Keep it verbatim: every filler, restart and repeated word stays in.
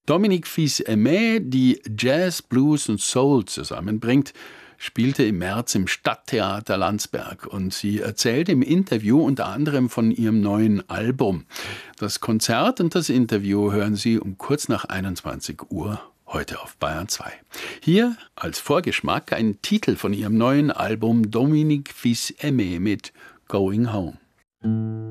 Dominique Fils-Aimé, die Jazz, Blues und Soul zusammenbringt, spielte im März im Stadttheater Landsberg und sie erzählt im Interview unter anderem von ihrem neuen Album. Das Konzert und das Interview hören Sie um kurz nach einundzwanzig Uhr heute auf Bayern zwei. Hier als Vorgeschmack ein Titel von ihrem neuen Album Dominique Fils-Aimé mit Going Home.